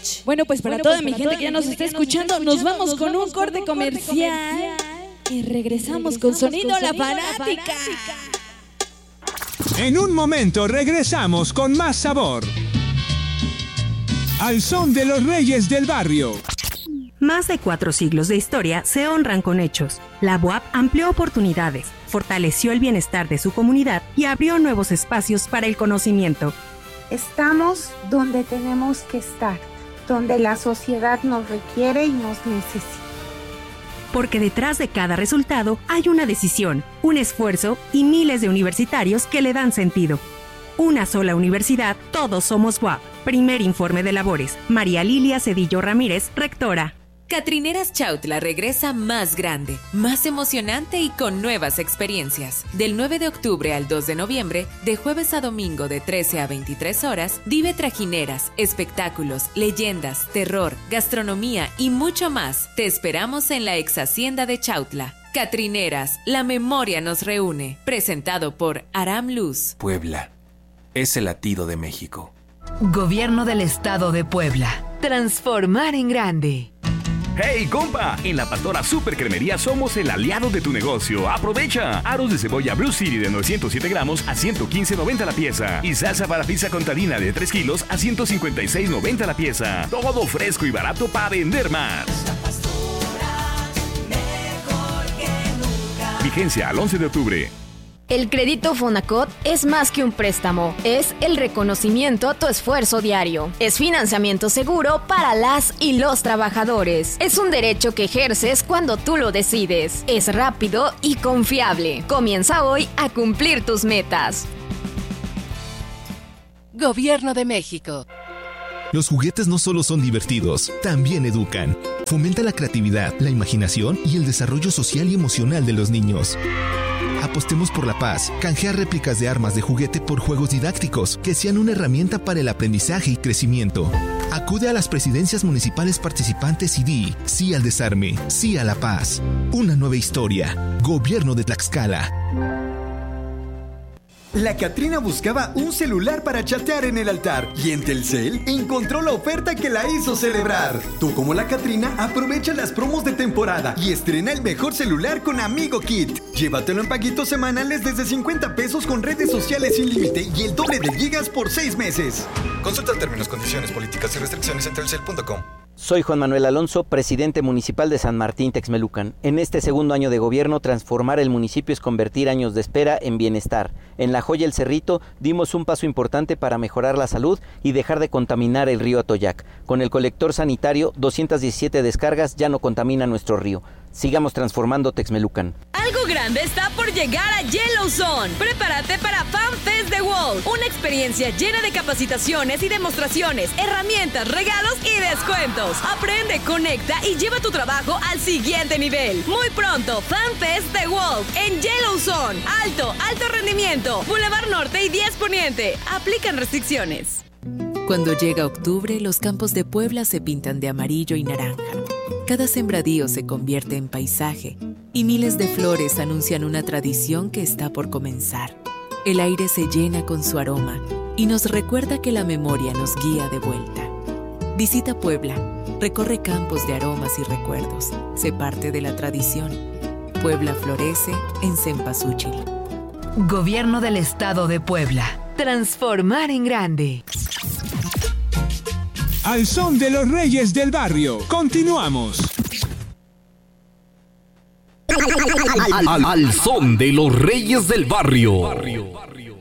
Bueno, pues para toda mi gente que ya nos está escuchando, nos vamos con un corte comercial y regresamos con Sonido La Fanática. En un momento regresamos con más sabor. Al son de los Reyes del Barrio. Más de 4 siglos de historia se honran con hechos. La BUAP amplió oportunidades, fortaleció el bienestar de su comunidad y abrió nuevos espacios para el conocimiento. Estamos donde tenemos que estar, donde la sociedad nos requiere y nos necesita. Porque detrás de cada resultado hay una decisión, un esfuerzo y miles de universitarios que le dan sentido. Una sola universidad, todos somos BUAP. Primer informe de labores. María Lilia Cedillo Ramírez, rectora. Catrineras Chautla regresa más grande, más emocionante y con nuevas experiencias. Del 9 de octubre al 2 de noviembre, de jueves a domingo de 13 a 23 horas, vive trajineras, espectáculos, leyendas, terror, gastronomía y mucho más. Te esperamos en la ex hacienda de Chautla. Catrineras, la memoria nos reúne. Presentado por Aram Luz. Puebla es el latido de México. Gobierno del Estado de Puebla. Transformar en grande. ¡Hey, compa! En La Pastora Super Cremería somos el aliado de tu negocio. ¡Aprovecha! Aros de cebolla Blue City de 907 gramos a 115.90 la pieza. Y salsa para pizza contadina de 3 kilos a 156.90 la pieza. Todo fresco y barato para vender más. La Pastora, mejor que nunca. Vigencia al 11 de octubre. El crédito Fonacot es más que un préstamo, es el reconocimiento a tu esfuerzo diario. Es financiamiento seguro para las y los trabajadores. Es un derecho que ejerces cuando tú lo decides. Es rápido y confiable. Comienza hoy a cumplir tus metas. Gobierno de México. Los juguetes no solo son divertidos, también educan. Fomenta la creatividad, la imaginación y el desarrollo social y emocional de los niños. Apostemos por la paz. Canjea réplicas de armas de juguete por juegos didácticos que sean una herramienta para el aprendizaje y crecimiento. Acude a las presidencias municipales participantes y di sí al desarme, sí a la paz. Una nueva historia. Gobierno de Tlaxcala. La Catrina buscaba un celular para chatear en el altar y en Telcel encontró la oferta que la hizo celebrar. Tú, como la Catrina, aprovecha las promos de temporada y estrena el mejor celular con Amigo Kit. Llévatelo en paguitos semanales desde 50 pesos con redes sociales sin límite y el doble de gigas por 6 meses. Consulta términos, condiciones, políticas y restricciones en telcel.com. Soy Juan Manuel Alonso, presidente municipal de San Martín Texmelucan. En este segundo año de gobierno, transformar el municipio es convertir años de espera en bienestar. En La Joya El Cerrito dimos un paso importante para mejorar la salud y dejar de contaminar el río Atoyac. Con el colector sanitario, 217 descargas ya no contaminan nuestro río. Sigamos transformando Texmelucan. Algo grande está por llegar a Yellowzone. Prepárate para FanFest The World, una experiencia llena de capacitaciones y demostraciones, herramientas, regalos y descuentos. Aprende, conecta y lleva tu trabajo al siguiente nivel. Muy pronto, FanFest The World en Yellowzone. Alto rendimiento. Boulevard Norte y 10 Poniente. Aplican restricciones. Cuando llega octubre, los campos de Puebla se pintan de amarillo y naranja. Cada sembradío se convierte en paisaje y miles de flores anuncian una tradición que está por comenzar. El aire se llena con su aroma y nos recuerda que la memoria nos guía de vuelta. Visita Puebla, recorre campos de aromas y recuerdos, sé parte de la tradición. Puebla florece en Cempasúchil. Gobierno del Estado de Puebla. Transformar en grande. Al son de los Reyes del Barrio. Continuamos. Al son de los Reyes del Barrio.